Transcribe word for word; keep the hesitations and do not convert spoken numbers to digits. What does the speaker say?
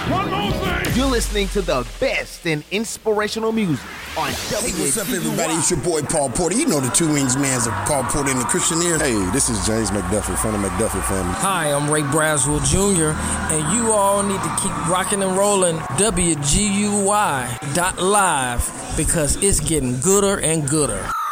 One more thing. You're listening to the best in inspirational music on W G U Y. Hey, what's up, everybody? It's your boy, Paul Porter. You know the two wings mans of Paul Porter and the Christianeers. Hey, this is James McDuffie from the McDuffie family. Hi, I'm Ray Braswell Junior, and you all need to keep rocking and rolling W G U Y dot live because it's getting gooder and gooder.